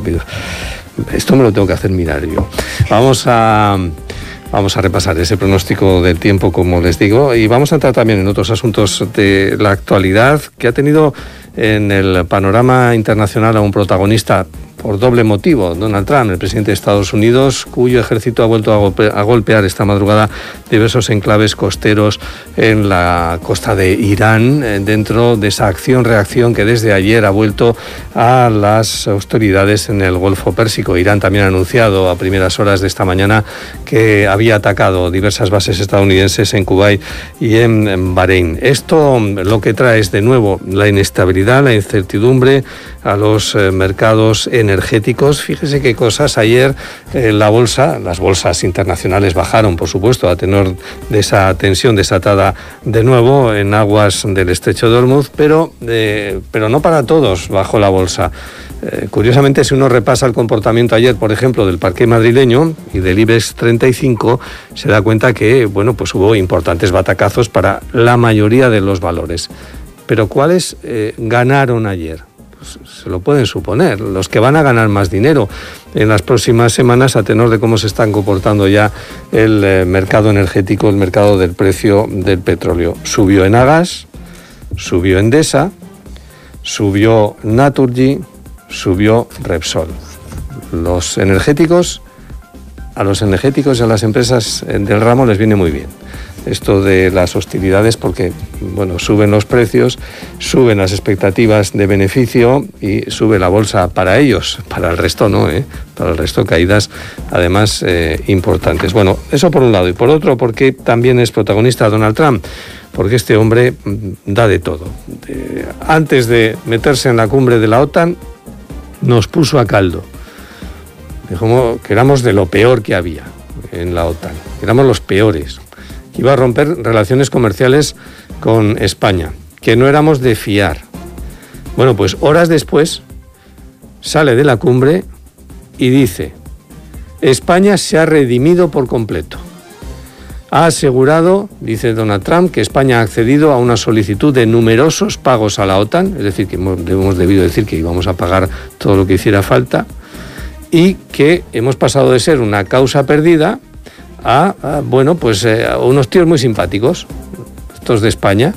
rápidos. Esto me lo tengo que hacer mirar yo. Vamos a repasar ese pronóstico del tiempo, como les digo, y vamos a entrar también en otros asuntos de la actualidad que ha tenido en el panorama internacional a un protagonista por doble motivo, Donald Trump, el presidente de Estados Unidos, cuyo ejército ha vuelto a golpear esta madrugada diversos enclaves costeros en la costa de Irán, dentro de esa acción-reacción que desde ayer ha vuelto a las hostilidades en el Golfo Pérsico. Irán también ha anunciado a primeras horas de esta mañana que había atacado diversas bases estadounidenses en Kuwait y en Bahrein. Esto lo que trae es de nuevo la inestabilidad, la incertidumbre a los mercados energéticos. Fíjese qué cosas. Ayer las bolsas internacionales bajaron, por supuesto, a tenor de esa tensión desatada de nuevo en aguas del Estrecho de Hormuz, pero no para todos bajó la bolsa. Curiosamente, si uno repasa el comportamiento ayer, por ejemplo, del parqué madrileño y del IBEX 35, se da cuenta que, pues hubo importantes batacazos para la mayoría de los valores. Pero ¿cuáles ganaron ayer? Pues se lo pueden suponer, los que van a ganar más dinero en las próximas semanas a tenor de cómo se están comportando ya el mercado energético, el mercado del precio del petróleo. Subió Enagas, subió Endesa, subió Naturgy, subió Repsol. A los energéticos y a las empresas del ramo les viene muy bien esto de las hostilidades, porque suben los precios, suben las expectativas de beneficio y sube la bolsa para ellos. Para el resto no, para el resto caídas además importantes. Eso por un lado, y por otro porque también es protagonista Donald Trump, porque este hombre da de todo. Antes de meterse en la cumbre de la OTAN nos puso a caldo. Dijo que éramos de lo peor que había en la OTAN, que éramos los peores. Iba a romper relaciones comerciales con España, que no éramos de fiar. Pues horas después sale de la cumbre y dice: España se ha redimido por completo. Ha asegurado, dice Donald Trump, que España ha accedido a una solicitud de numerosos pagos a la OTAN, es decir, que hemos debido decir que íbamos a pagar todo lo que hiciera falta, y que hemos pasado de ser una causa perdida a unos tíos muy simpáticos, estos de España.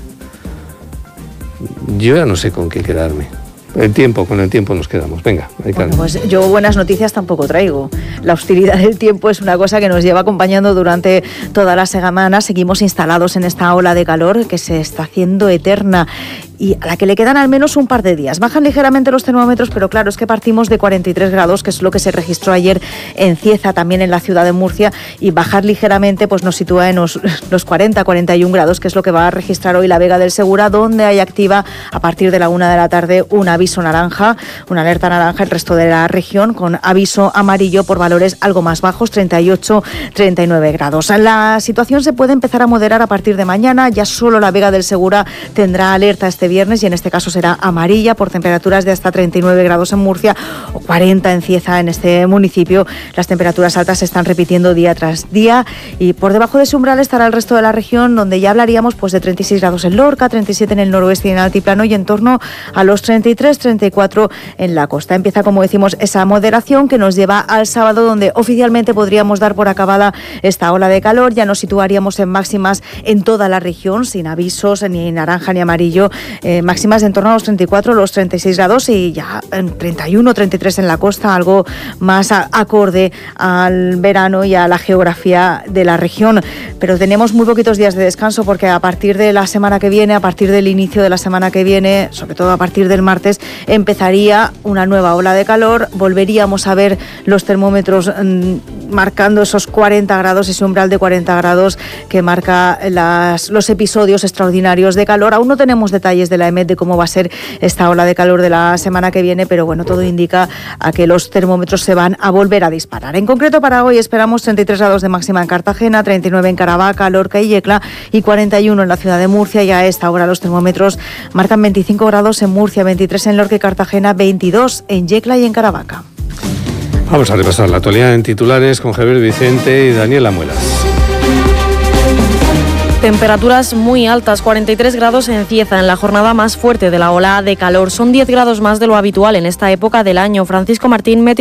Yo ya no sé con qué quedarme. Con el tiempo nos quedamos. Venga, pues yo buenas noticias tampoco traigo. La hostilidad del tiempo es una cosa que nos lleva acompañando durante toda la semana. Seguimos instalados en esta ola de calor que se está haciendo eterna y a la que le quedan al menos un par de días. Bajan ligeramente los termómetros, pero claro, es que partimos de 43 grados, que es lo que se registró ayer en Cieza, también en la ciudad de Murcia, y bajar ligeramente pues nos sitúa en los 40-41 grados, que es lo que va a registrar hoy la Vega del Segura, donde hay activa a partir de la 1 de la tarde un aviso naranja, una alerta naranja, el resto de la región con aviso amarillo por valores algo más bajos, 38-39 grados. La situación se puede empezar a moderar a partir de mañana, ya solo la Vega del Segura tendrá alerta este viernes y en este caso será amarilla por temperaturas de hasta 39 grados en Murcia o 40 en Cieza, en este municipio. Las temperaturas altas se están repitiendo día tras día y por debajo de ese umbral estará el resto de la región, donde ya hablaríamos pues de 36 grados en Lorca, 37 en el noroeste y en el altiplano y en torno a los 33-34 en la costa. Empieza, como decimos, esa moderación que nos lleva al sábado, donde oficialmente podríamos dar por acabada esta ola de calor. Ya nos situaríamos en máximas en toda la región, sin avisos ni naranja ni amarillo, máximas en torno a los 34, los 36 grados y ya en 31, 33 en la costa, algo más acorde al verano y a la geografía de la región. Pero tenemos muy poquitos días de descanso, porque a partir de la semana que viene, a partir del inicio de la semana que viene, sobre todo a partir del martes, empezaría una nueva ola de calor. Volveríamos a ver los termómetros marcando esos 40 grados, ese umbral de 40 grados que marca los episodios extraordinarios de calor. Aún no tenemos detalles de la EMET de cómo va a ser esta ola de calor de la semana que viene, pero todo indica a que los termómetros se van a volver a disparar. En concreto, para hoy esperamos 33 grados de máxima en Cartagena, 39 en Caravaca, Lorca y Yecla y 41 en la ciudad de Murcia. Y a esta hora los termómetros marcan 25 grados en Murcia, 23 en Lorca y Cartagena, 22 en Yecla y en Caravaca. Vamos a repasar la actualidad en titulares con Javier Vicente y Daniela Muelas. Temperaturas muy altas, 43 grados en Cieza, en la jornada más fuerte de la ola de calor. Son 10 grados más de lo habitual en esta época del año. Francisco Martín,